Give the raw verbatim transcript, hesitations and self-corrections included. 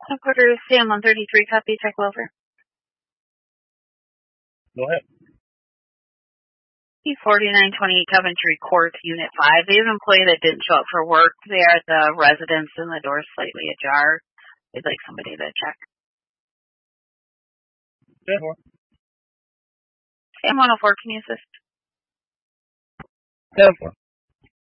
Headquarters, Sam one thirty-three, copy, check over. Go ahead. P forty-nine twenty-eight Coventry Court, Unit five. They have an employee that didn't show up for work. They are at the residence and the door slightly ajar. They'd like somebody to check. Good. Sam one oh four, can you assist? Ten four.